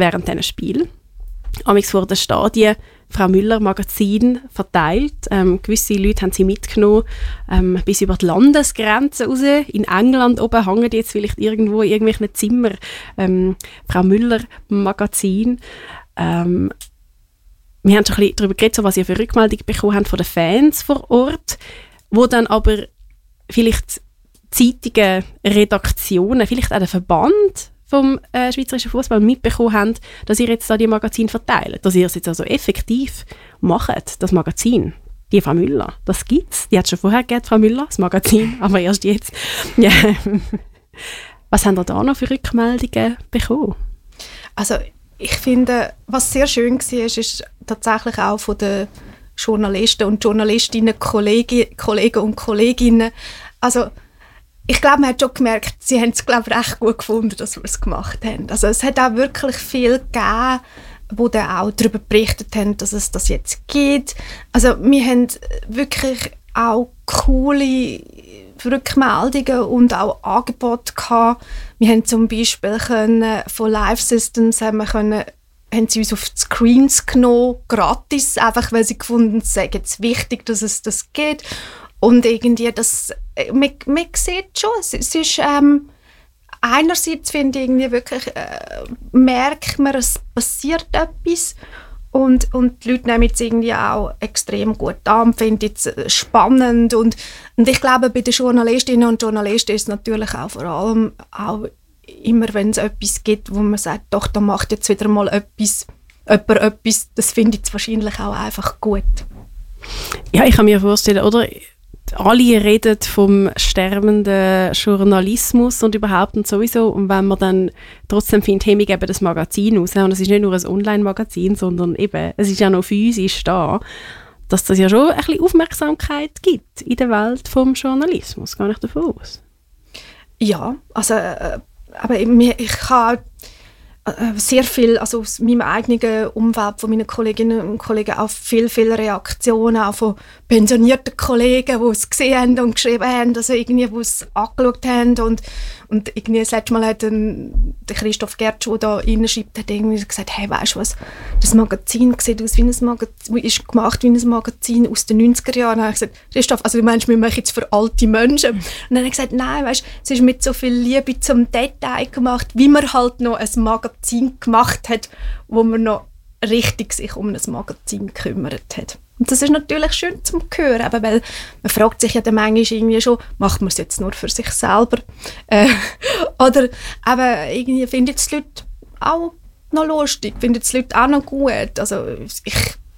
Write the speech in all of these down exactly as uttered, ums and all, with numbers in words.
während diesen Spielen. Amigs vor den Stadien Frau Müller Magazin verteilt. Ähm, gewisse Leute haben sie mitgenommen ähm, bis über die Landesgrenzen raus. In England oben hängen jetzt vielleicht irgendwo in irgendwelchen Zimmern ähm, Frau Müller Magazin. Ähm, wir haben schon ein bisschen darüber geredet, so was ihr für Rückmeldungen bekommen habt von den Fans vor Ort, wo dann aber vielleicht Zeitungen, Redaktionen, vielleicht auch der Verband vom äh, schweizerischen Fußball mitbekommen haben, dass ihr jetzt da die Magazine verteilt, dass ihr es jetzt also effektiv macht, das Magazin. Die Frau Müller, das gibt's. Die hat es schon vorher gegeben, Frau Müller, das Magazin, aber erst jetzt. Ja. Was haben ihr da noch für Rückmeldungen bekommen? Also ich finde, was sehr schön war, ist, ist tatsächlich auch von den Journalisten und Journalistinnen, Kollegen, Kollegen und Kolleginnen. Also ich glaube, man hat schon gemerkt, sie haben es, glaube ich, recht gut gefunden, dass wir es gemacht haben. Also es hat auch wirklich viel gegeben, die dann auch darüber berichtet haben, dass es das jetzt gibt. Also wir haben wirklich auch coole Rückmeldungen und auch Angebote gehabt. Wir haben zum Beispiel können, von Live Systems haben wir können, haben sie uns auf die Screens genommen, gratis, einfach weil sie gefunden haben, es sei jetzt wichtig, dass es das gibt. Und irgendwie, das, man, man sieht schon, es, es ist, ähm, einerseits finde ich irgendwie wirklich, äh, merkt man, es passiert etwas und, und die Leute nehmen es irgendwie auch extrem gut an, finden es spannend und, und ich glaube, bei den Journalistinnen und Journalisten ist es natürlich auch vor allem auch immer, wenn es etwas gibt, wo man sagt, doch, da macht jetzt wieder mal etwas, jemand etwas, das findet es wahrscheinlich auch einfach gut. Ja, ich kann mir vorstellen, oder? Alle reden vom sterbenden Journalismus und überhaupt und sowieso. Und wenn man dann trotzdem findet, hey, wir geben das Magazin raus, und es ist nicht nur ein Online-Magazin, sondern eben, es ist ja noch physisch da, dass das ja schon ein bisschen Aufmerksamkeit gibt in der Welt vom Journalismus. Gehe ich davon aus? Ja, also, äh, aber ich habe sehr viel, also aus meinem eigenen Umfeld, von meinen Kolleginnen und Kollegen, auch viele, viele Reaktionen, auch von pensionierten Kollegen, die es gesehen haben und geschrieben haben, also irgendwie, die es angeschaut haben und, und irgendwie das letzte Mal hat ein, der Christoph Gertsch, der da reinschreibt, hat irgendwie gesagt, hey, weisst du was, das Magazin sieht aus wie ein Magazin, ist gemacht wie ein Magazin aus den neunziger Jahren. Und dann habe ich gesagt, Christoph, also du meinst, wir machen jetzt für alte Menschen? Und dann habe ich gesagt, nein, weisst, es ist mit so viel Liebe zum Detail gemacht, wie man halt noch ein Magazin gemacht hat, wo man noch richtig sich um ein Magazin gekümmert hat. Und das ist natürlich schön zum Hören, aber weil man fragt sich ja dann manchmal irgendwie schon, macht man es jetzt nur für sich selber? Äh, oder aber irgendwie finden es die Leute auch noch lustig, finden es die Leute auch noch gut. Also ich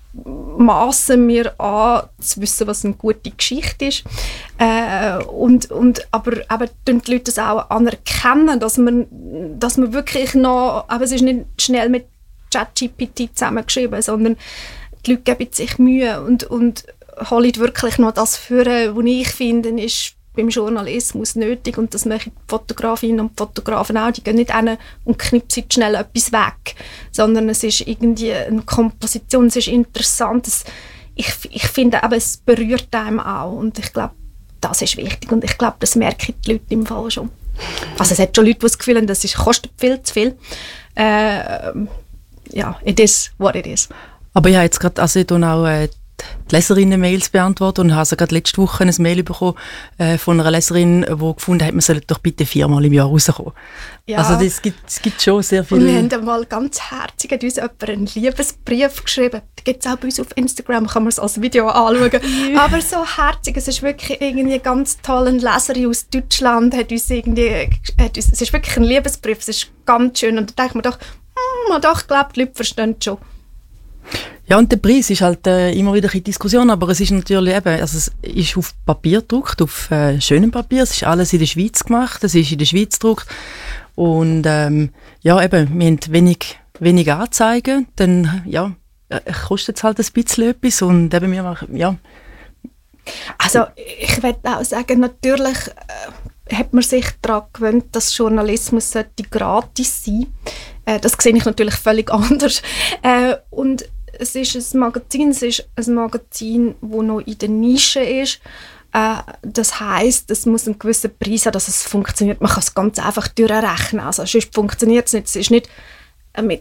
maße mir an, zu wissen, was eine gute Geschichte ist. Äh, und, und, aber aber die Leute das auch anerkennen, dass man, dass man wirklich noch, aber es ist nicht schnell mit ChatGPT zusammengeschrieben, sondern die Leute geben sich Mühe und, und holen wirklich noch das führen, was ich finde, ist beim Journalismus nötig. Und das machen die Fotografinnen und Fotografen auch. Die gehen nicht hin und knipsen schnell etwas weg, sondern es ist irgendwie eine Komposition, es ist interessant. Es, ich, ich finde aber, es berührt einem auch. Und ich glaube, das ist wichtig. Und ich glaube, das merken die Leute im Fall schon. Also es hat schon Leute, die das Gefühl haben, das ist, kostet viel zu viel. Äh, ja, it is what it is. Aber ich habe jetzt gerade also auch äh, die Leserinnen-Mails beantwortet und habe also gerade letzte Woche ein Mail bekommen äh, von einer Leserin, die gefunden hat, man soll doch bitte viermal im Jahr rauskommen. Ja. Also das gibt, es gibt schon sehr viele... Und wir haben einmal ganz herzig, hat uns jemand einen Liebesbrief geschrieben. Da gibt es auch bei uns auf Instagram, kann man es als Video anschauen. Ja. Aber so herzig, es ist wirklich irgendwie eine ganz tolle Leserin aus Deutschland, hat uns irgendwie... Hat uns, es ist wirklich ein Liebesbrief, es ist ganz schön. Und da denke ich mir doch, hm, doch, ich glaube, die Leute verstehen es schon. Ja, und der Preis ist halt äh, immer wieder eine Diskussion, aber es ist natürlich eben, also es ist auf Papier gedruckt, auf äh, schönem Papier, es ist alles in der Schweiz gemacht, es ist in der Schweiz gedruckt und ähm, ja, eben, wir haben wenig, wenig Anzeigen, dann ja, äh, kostet es halt ein bisschen etwas und eben wir machen, ja. Also ich würde auch sagen, natürlich äh, hat man sich daran gewöhnt, dass Journalismus sollte gratis sein. Äh, das sehe ich natürlich völlig anders. Äh, und es ist ein Magazin, es ist ein Magazin, das noch in der Nische ist. Äh, das heisst, es muss einen gewissen Preis haben, dass es funktioniert. Man kann es ganz einfach durchrechnen. Also sonst funktioniert es nicht. Es ist nicht mit